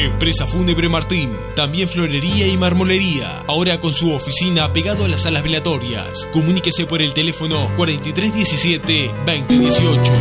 Empresa Fúnebre Martín, también florería y marmolería, ahora con su oficina pegado a las salas velatorias. Comuníquese por el teléfono 4317-2018.